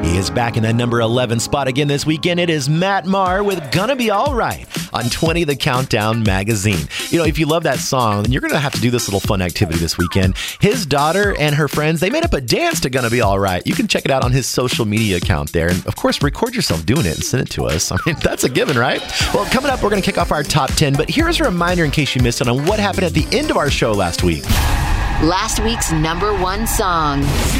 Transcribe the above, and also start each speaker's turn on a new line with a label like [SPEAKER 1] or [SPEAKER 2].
[SPEAKER 1] is back in that number 11 spot again this weekend. It is Matt Maher with Gonna Be Alright on 20 The Countdown magazine. You know, if you love that song, then you're going to have to do this little fun activity this weekend. His daughter and her friends, they made up a dance to Gonna Be Alright. You can check it out on his social media account there. And of course, record yourself doing it and send it to us. I mean, that's a given, right? Well, coming up, we're going to kick off our top 10. But here's a reminder in case you missed it on what happened at the end of our show last week.
[SPEAKER 2] Last week's number one song.